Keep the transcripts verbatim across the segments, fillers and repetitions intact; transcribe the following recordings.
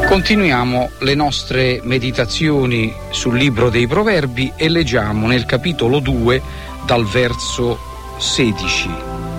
Continuiamo le nostre meditazioni sul libro dei Proverbi e leggiamo nel capitolo due dal verso sedici.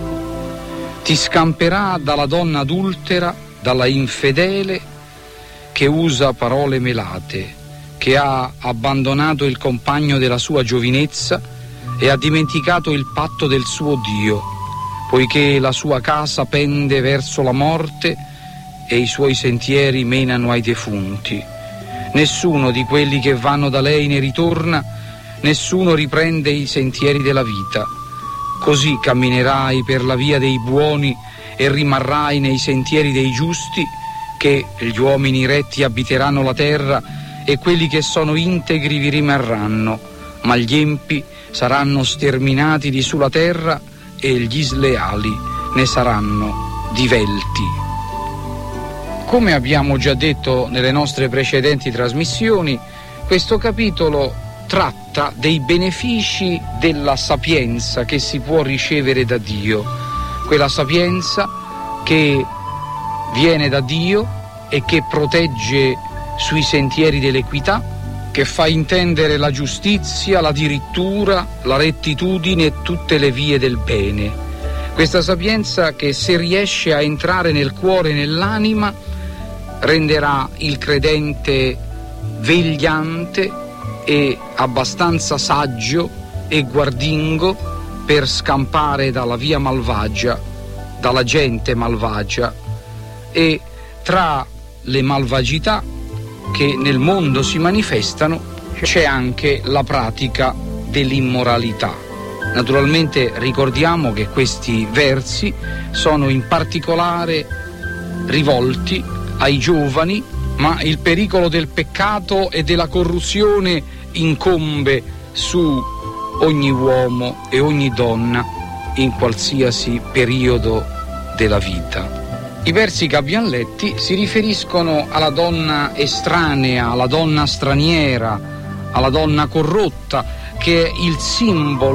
Ti scamperà dalla donna adultera, dalla infedele che usa parole melate, che ha abbandonato il compagno della sua giovinezza e ha dimenticato il patto del suo Dio, poiché la sua casa pende verso la morte e i suoi sentieri menano ai defunti. Nessuno di quelli che vanno da lei ne ritorna, nessuno riprende i sentieri della vita. Così camminerai per la via dei buoni e rimarrai nei sentieri dei giusti, che gli uomini retti abiteranno la terra e quelli che sono integri vi rimarranno, ma gli empi saranno sterminati di sulla terra e gli sleali ne saranno divelti. Come abbiamo già detto nelle nostre precedenti trasmissioni, questo capitolo tratta dei benefici della sapienza che si può ricevere da Dio, quella sapienza che viene da Dio e che protegge sui sentieri dell'equità, che fa intendere la giustizia, la dirittura, la rettitudine e tutte le vie del bene. Questa sapienza che, se riesce a entrare nel cuore e nell'anima, renderà il credente vegliante e abbastanza saggio e guardingo per scampare dalla via malvagia, dalla gente malvagia. E tra le malvagità che nel mondo si manifestano c'è anche la pratica dell'immoralità. Naturalmente ricordiamo che questi versi sono in particolare rivolti ai giovani, ma il pericolo del peccato e della corruzione incombe su ogni uomo e ogni donna in qualsiasi periodo della vita. I versi che abbiamo letti si riferiscono alla donna estranea, alla donna straniera, alla donna corrotta, che è il simbolo